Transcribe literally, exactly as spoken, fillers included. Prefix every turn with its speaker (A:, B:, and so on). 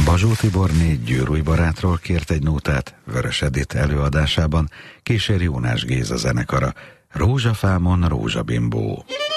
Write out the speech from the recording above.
A: Bazsó Tibor négy győrúj barátról kért egy nótát Vörös Edith előadásában, kísér Jónás Géza zenekara, Rózsafámon rózsabimbó.